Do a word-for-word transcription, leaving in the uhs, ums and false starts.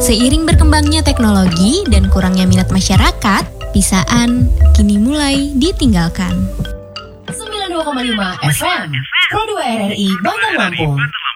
Seiring berkembangnya teknologi dan kurangnya minat masyarakat, pisaan kini mulai ditinggalkan. sembilan puluh dua koma lima F M Pro dua R R I Bandar Lampung.